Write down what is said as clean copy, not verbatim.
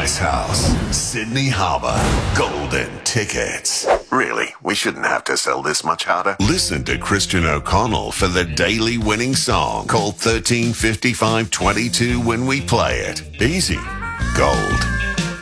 Icehouse, Sydney Harbour, golden tickets. Really, we shouldn't have to sell this much harder. Listen to Christian O'Connell for the daily winning song. Call 135522 when we play it. Easy. Gold.